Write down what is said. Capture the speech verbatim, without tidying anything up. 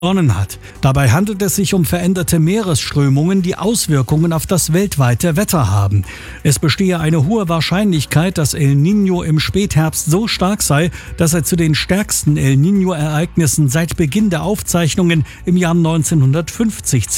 begonnen hat. Dabei handelt es sich um veränderte Meeresströmungen, die Auswirkungen auf das weltweite Wetter haben. Es bestehe eine hohe Wahrscheinlichkeit, dass El Niño im Spätherbst so stark sei, dass er zu den stärksten El Niño-Ereignissen seit Beginn der Aufzeichnungen im Jahr neunzehnhundertfünfzig